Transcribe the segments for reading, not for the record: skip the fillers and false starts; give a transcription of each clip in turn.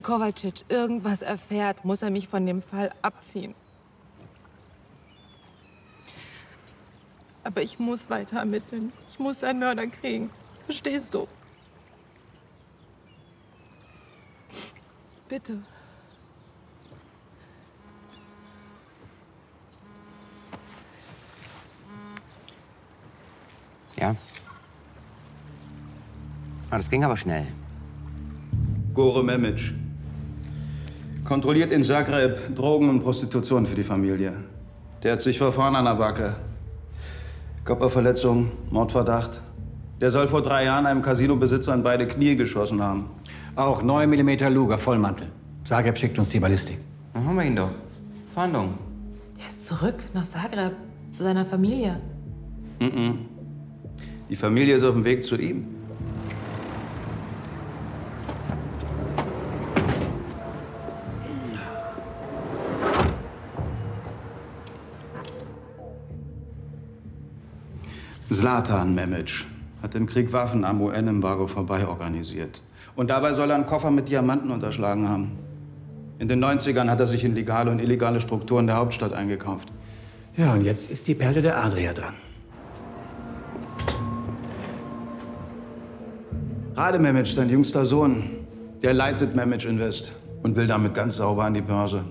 Kovacic irgendwas erfährt, muss er mich von dem Fall abziehen. Aber ich muss weiter ermitteln. Ich muss einen Mörder kriegen. Verstehst du? Bitte. Ja. Das ging aber schnell. Gore Memic. Kontrolliert in Zagreb Drogen und Prostitution für die Familie. Der hat sich verfahren an der Backe. Körperverletzung, Mordverdacht. Der soll vor 3 Jahren einem Casinobesitzer in beide Knie geschossen haben. Auch 9 mm Luger, Vollmantel. Zagreb schickt uns die Ballistik. Dann haben wir ihn doch. Fahndung. Er ist zurück nach Zagreb, zu seiner Familie. Die Familie ist auf dem Weg zu ihm. Zlatan Memic hat im Krieg Waffen am UN-Embargo vorbei organisiert. Und dabei soll er einen Koffer mit Diamanten unterschlagen haben. In den 90ern hat er sich in legale und illegale Strukturen der Hauptstadt eingekauft. Ja, und jetzt ist die Perle der Adria dran. Rade Memic, sein jüngster Sohn, der leitet Memic Invest und will damit ganz sauber an die Börse.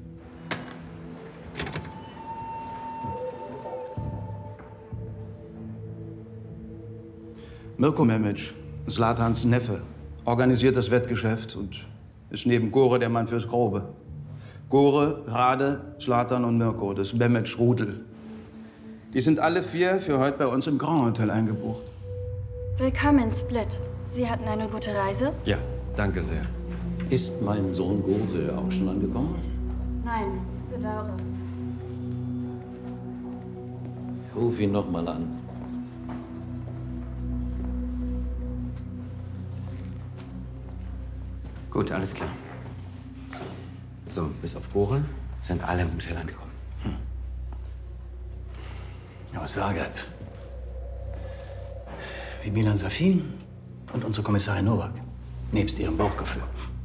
Mirko Memic, Zlatans Neffe, organisiert das Wettgeschäft und ist neben Gore der Mann fürs Grobe. Gore, Rade, Zlatan und Mirko, das Memic-Rudel. Die sind alle 4 für heute bei uns im Grand Hotel eingebucht. Willkommen in Split. Sie hatten eine gute Reise? Ja, danke sehr. Ist mein Sohn Gore auch schon angekommen? Nein, bedauere. Ruf ihn noch mal an. Gut, alles klar. So, bis auf Gore sind alle im Hotel angekommen. Aus Zagreb. Wie Milan Safin und unsere Kommissarin Nowak. Nebst ihrem Bauchgefühl.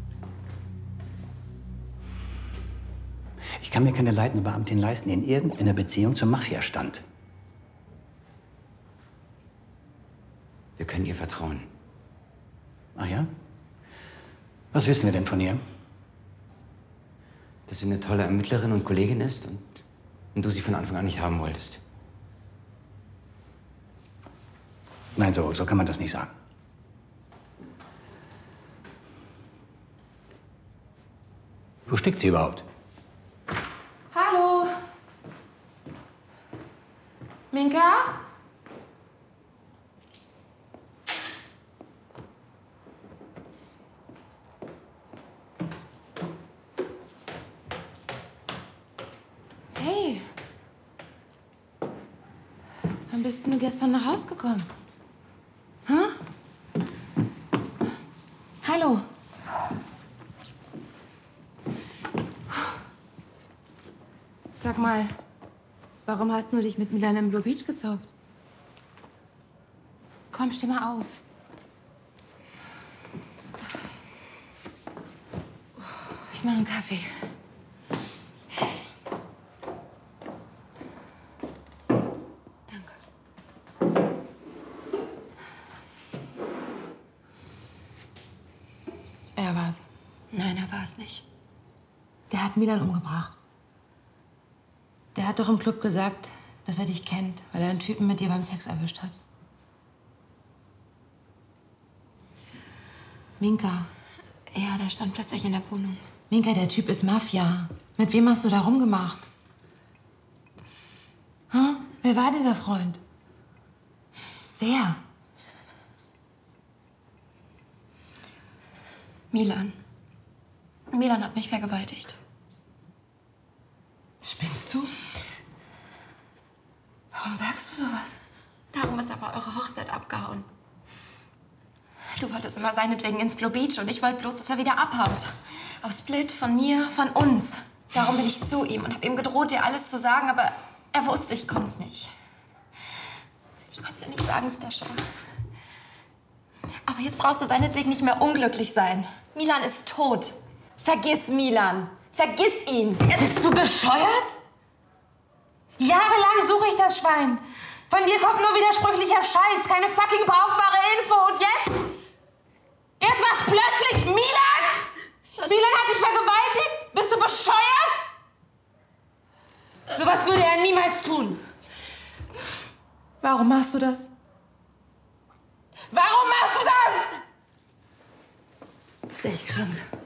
Ich kann mir keine leitende Beamtin leisten, die in irgendeiner Beziehung zur Mafia stand. Wir können ihr vertrauen. Ach ja? Was wissen wir denn von ihr? Dass sie eine tolle Ermittlerin und Kollegin ist und du sie von Anfang an nicht haben wolltest. Nein, so kann man das nicht sagen. Wo steckt sie überhaupt? Hallo? Minka? Hey. Wann bist denn du gestern nach Hause gekommen? Hä? Hallo? Sag mal, warum hast du dich mit Milan im Blue Beach gezofft? Komm, steh mal auf. Ich mache einen Kaffee. Danke. Er war's. Nein, er war's nicht. Der hat Milan umgebracht. Der hat doch im Club gesagt, dass er dich kennt, weil er einen Typen mit dir beim Sex erwischt hat. Minka. Ja, der stand plötzlich in der Wohnung. Minka, der Typ ist Mafia. Mit wem hast du da rumgemacht? Hm? Wer war dieser Freund? Wer? Milan. Milan hat mich vergewaltigt. Spinnst du? Warum sagst du sowas? Darum ist er vor eurer Hochzeit abgehauen. Du wolltest immer seinetwegen ins Blue Beach und ich wollte bloß, dass er wieder abhaut. Auf Split, von mir, von uns. Darum bin ich zu ihm und habe ihm gedroht, dir alles zu sagen, aber er wusste, ich konnte es nicht. Ich konnte es dir nicht sagen, Stascha. Aber jetzt brauchst du seinetwegen nicht mehr unglücklich sein. Milan ist tot. Vergiss Milan. Vergiss ihn. Bist du bescheuert? Jahrelang suche ich das Schwein. Von dir kommt nur widersprüchlicher Scheiß, keine fucking brauchbare Info. Und jetzt? Jetzt war's plötzlich Milan? Milan hat dich vergewaltigt? Bist du bescheuert? Sowas würde er niemals tun. Warum machst du das? Warum machst du das? Du bist echt krank.